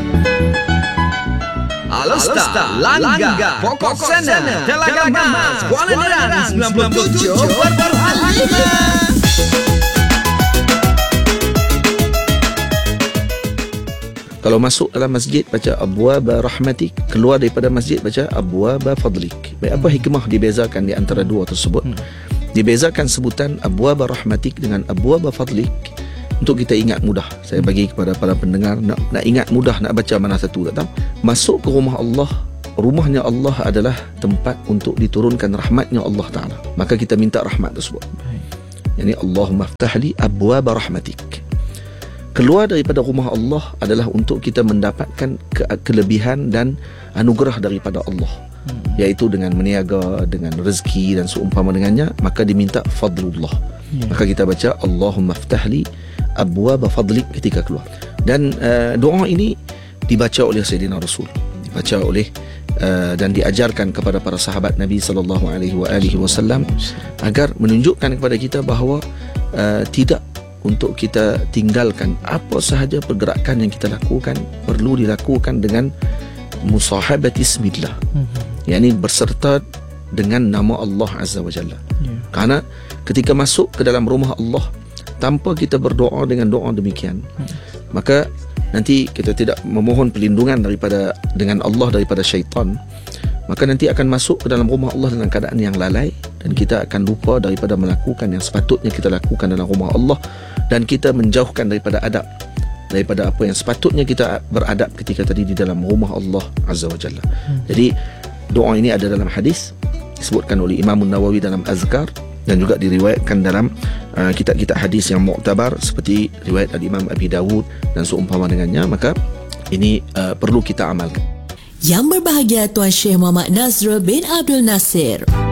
Alusta, Langga, Pokok Sana, Telaga Mas, Kuala Nerang 97.5. Kalau masuk dalam masjid baca abwaba rahmatik, keluar daripada masjid baca abwaba fadlik. Baik, apa hikmah dibezakan di antara dua tersebut? Dibezakan sebutan abwaba rahmatik dengan abwaba fadlik untuk kita ingat mudah. Saya bagi kepada para pendengar nak ingat mudah nak baca mana satu, tak tahu. Masuk ke rumah Allah, rumahnya Allah adalah tempat untuk diturunkan rahmatnya Allah Ta'ala. Maka kita minta rahmat tersebut. Yani Allahumma aftahli abwaba rahmatik. Keluar daripada rumah Allah adalah untuk kita mendapatkan kelebihan dan anugerah daripada Allah, iaitu dengan meniaga, dengan rezeki dan seumpama dengannya. Maka diminta fadlullah. Maka kita baca Allahumma aftahli abwaba fadlik ketika keluar. Dan doa ini dibaca oleh Sayyidina Rasul, dibaca oleh dan diajarkan kepada para sahabat Nabi SAW agar menunjukkan kepada kita bahawa tidak untuk kita tinggalkan apa sahaja pergerakan yang kita lakukan perlu dilakukan dengan musahabati ismillah, yakni berserta dengan nama Allah Azza wa Jalla. Kerana ketika masuk ke dalam rumah Allah tanpa kita berdoa dengan doa demikian, maka nanti kita tidak memohon perlindungan dengan Allah daripada syaitan, maka nanti akan masuk ke dalam rumah Allah dalam keadaan yang lalai, dan kita akan lupa daripada melakukan yang sepatutnya kita lakukan dalam rumah Allah, dan kita menjauhkan daripada apa yang sepatutnya kita beradab ketika tadi di dalam rumah Allah Azza wa Jalla. Jadi doa ini ada dalam hadis, disebutkan oleh Imam Nawawi dalam Azkar, dan juga diriwayatkan dalam kitab-kitab hadis yang muktabar seperti riwayat Imam Abi Dawud dan seumpama dengannya. Maka ini perlu kita amalkan. Yang berbahagia Tuan Syekh Muhammad Nazrul bin Abdul Nasir.